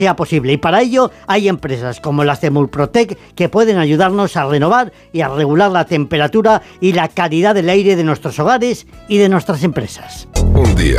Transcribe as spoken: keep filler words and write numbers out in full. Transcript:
sea posible. Y para ello hay empresas como las de Murprotec que pueden ayudarnos a renovar y a regular la temperatura y la calidad del aire de nuestros hogares y de nuestras empresas. Un día